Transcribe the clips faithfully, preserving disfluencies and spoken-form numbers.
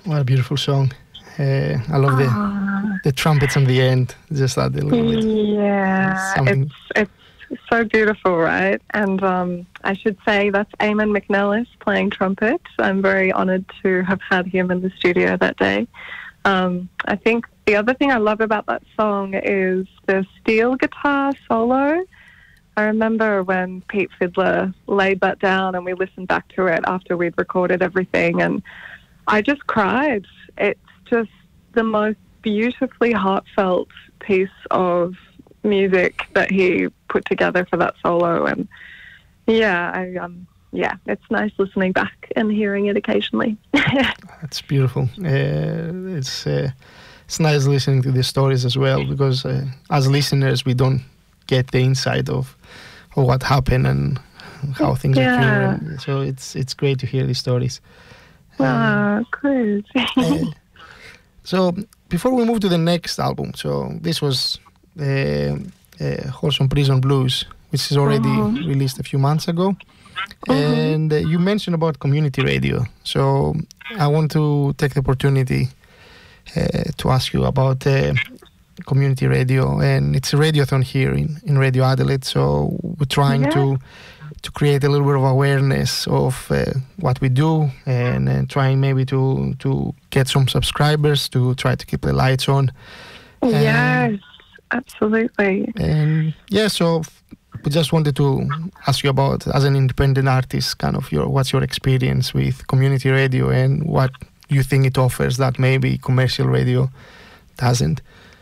What a beautiful song. Uh, I love the Ah, the trumpets on the end. Just add a little bit. yeah, Something. it's it's so beautiful, right? And um, I should say that's Eamon McNellis playing trumpet. I'm very honoured to have had him in the studio that day. Um, I think the other thing I love about that song is the steel guitar solo. I remember when Pete Fiddler laid that down and we listened back to it after we'd recorded everything, and I just cried. It's just the most beautifully heartfelt piece of music that he put together for that solo, and yeah, I um yeah, it's nice listening back and hearing it occasionally. That's beautiful. Uh, it's uh, it's nice listening to the stories as well, because uh, as listeners we don't get the insight of, of what happened and how things Yeah. are feel. So it's it's great to hear these stories. Ah, good. Uh, so before we move to the next album, so this was uh, uh, Wholesome Prison Blues, which is already Mhm. released a few months ago. Mhm. And uh, you mentioned about community radio. So I want to take the opportunity uh, to ask you about uh, community radio. And it's a radiothon here in, in Radio Adelaide. So we're trying Yeah. to to create a little bit of awareness of uh, what we do, and, and trying maybe to, to get some subscribers to try to keep the lights on. Yes, absolutely. And yeah, so f- we just wanted to ask you about, as an independent artist, kind of your what's your experience with community radio and what you think it offers that maybe commercial radio doesn't.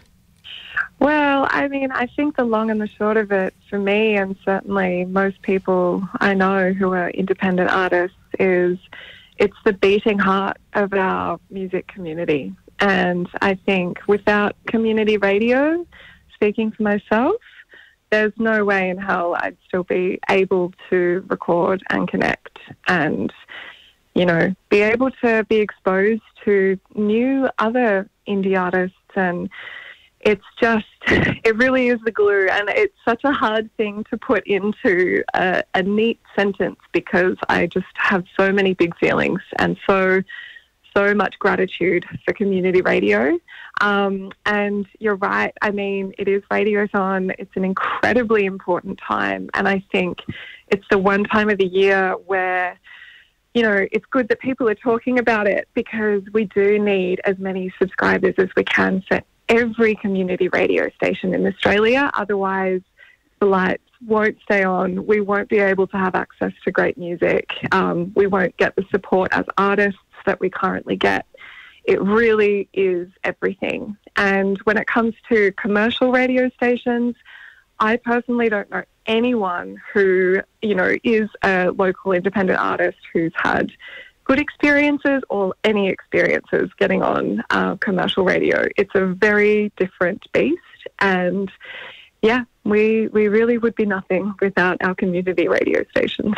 Well, I mean, I think the long and the short of it for me, and certainly most people I know who are independent artists, is it's the beating heart of our music community. And I think without community radio, speaking for myself, there's no way in hell I'd still be able to record and connect and, you know, be able to be exposed to new other indie artists. And it's just, it really is the glue, and it's such a hard thing to put into a, a neat sentence, because I just have so many big feelings and so, so much gratitude for community radio. Um, and you're right, I mean, it is Radiothon. It's an incredibly important time, and I think it's the one time of the year where, you know, it's good that people are talking about it, because we do need as many subscribers as we can for every community radio station in Australia. Otherwise, the lights won't stay on. We won't be able to have access to great music. Um, we won't get the support as artists that we currently get. It really is everything. And when it comes to commercial radio stations, I personally don't know anyone who, you know, is a local independent artist who's had good experiences or any experiences getting on uh, commercial radio. It's a very different beast, and yeah, we we really would be nothing without our community radio stations.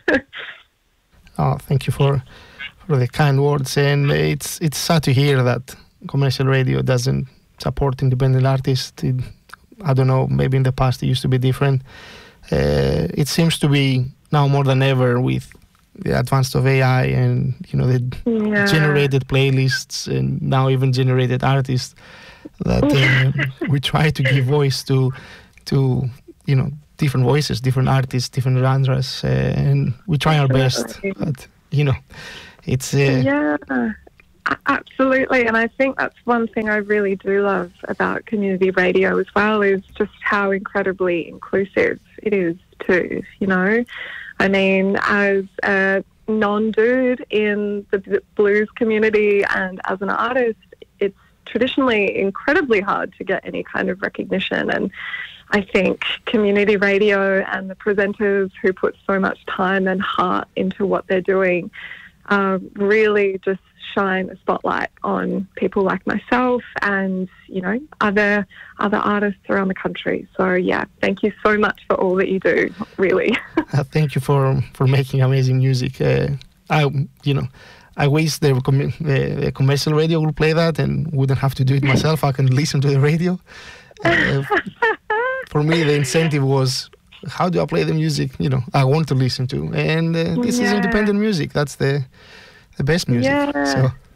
Oh, thank you for for the kind words. And it's it's sad to hear that commercial radio doesn't support independent artists. It, I don't know, maybe in the past it used to be different. Uh, it seems to be now more than ever with the advance of A I and, you know, the Yeah. generated playlists and now even generated artists, that uh, we try to give voice to, to you know, different voices, different artists, different genres, uh, and we try our best. Absolutely. But, you know, it's... Uh, Yeah, a- absolutely. And I think that's one thing I really do love about community radio as well, is just how incredibly inclusive it is too, you know. I mean, as a non-dude in the b- blues community and as an artist, it's traditionally incredibly hard to get any kind of recognition. And I think community radio and the presenters who put so much time and heart into what they're doing uh, really just shine a spotlight on people like myself and, you know, other other artists around the country. So, yeah, thank you so much for all that you do, really. Uh, thank you for for making amazing music. Uh, I, you know, I wish the, com- the, the commercial radio would play that and wouldn't have to do it myself. I can listen to the radio. Uh, for me, the incentive was, how do I play the music, you know, I want to listen to? And uh, this is Yeah. independent music. That's the the best music. Yeah, So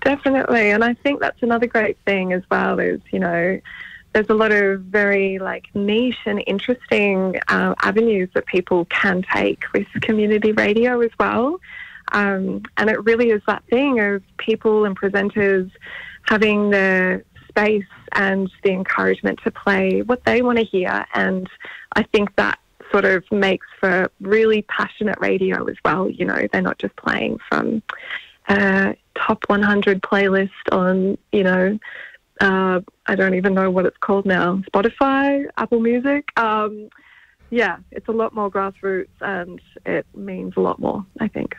Definitely. And I think that's another great thing as well is, you know, there's a lot of very like niche and interesting uh, avenues that people can take with community radio as well. Um, and it really is that thing of people and presenters having the space and the encouragement to play what they want to hear. And I think that sort of makes for really passionate radio as well. You know, they're not just playing from a top one hundred playlist on, you know, uh, I don't even know what it's called now, Spotify, Apple Music. Um, yeah, it's a lot more grassroots and it means a lot more, I think.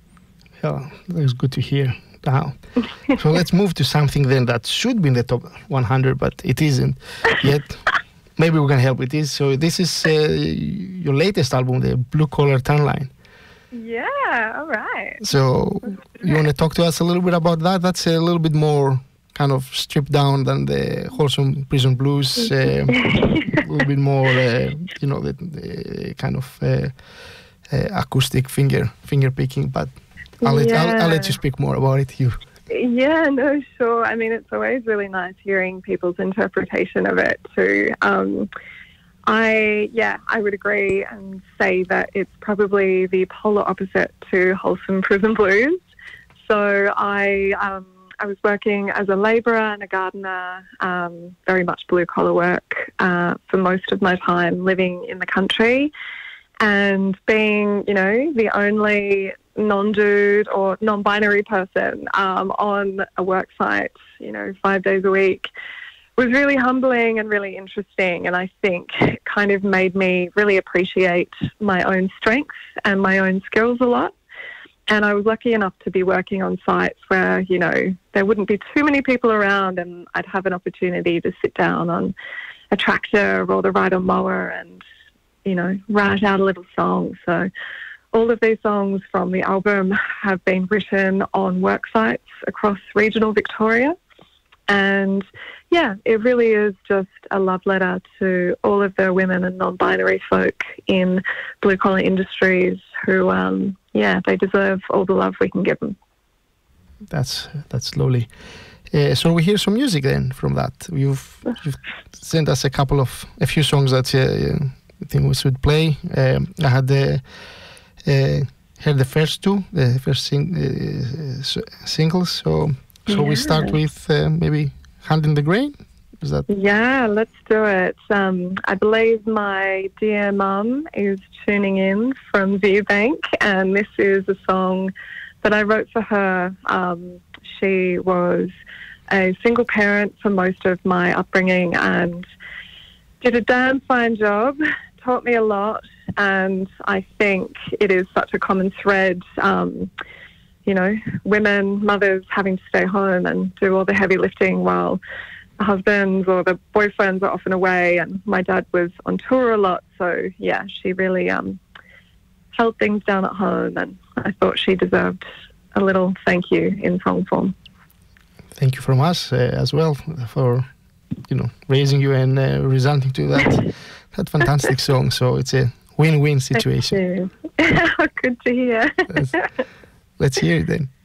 Yeah, that's good to hear. Now, so let's move to something then that should be in the top one hundred, but it isn't yet. Maybe we can help with this. So this is uh, your latest album, the Blue Collar Tan Line. Yeah, all right. So you want to talk to us a little bit about that? That's a little bit more kind of stripped down than the Wholesome Prison Blues. Uh, a little bit more, uh, you know, the, the kind of uh, uh, acoustic finger finger picking, but. I'll let, yeah. I'll, I'll let you speak more about it. You. Yeah, no, sure. I mean, it's always really nice hearing people's interpretation of it too. Um, I, yeah, I would agree and say that it's probably the polar opposite to Wholesome Prison Blues. So I, um, I was working as a labourer and a gardener, um, very much blue collar work uh, for most of my time living in the country. And being, you know, the only non-dude or non-binary person um, on a work site, you know, five days a week was really humbling and really interesting. And I think kind of made me really appreciate my own strengths and my own skills a lot. And I was lucky enough to be working on sites where, you know, there wouldn't be too many people around and I'd have an opportunity to sit down on a tractor or the ride on mower and, you know, write out a little song. So all of these songs from the album have been written on work sites across regional Victoria. And yeah, it really is just a love letter to all of the women and non-binary folk in blue collar industries who, um, yeah, they deserve all the love we can give them. That's that's lovely. Uh, so we hear some music then from that. You've, you've sent us a couple of, a few songs that uh, I think we should play. Um, I had the, uh, heard the first two, the first sing, uh, singles. So so yeah. we start with uh, maybe Hand in the Grain. Is that? Yeah, let's do it. Um, I believe my dear mum is tuning in from Viewbank, and this is a song that I wrote for her. Um, she was a single parent for most of my upbringing and did a damn fine job, taught me a lot, and I think it is such a common thread, um, you know, women, mothers having to stay home and do all the heavy lifting while the husbands or the boyfriends are often away, and my dad was on tour a lot, so yeah, she really um, held things down at home, and I thought she deserved a little thank you in song form. Thank you from us uh, as well for, you know, raising you and uh, resenting to that that fantastic song. So it's a win-win situation. Thank you. Good to hear. Let's, let's hear it then.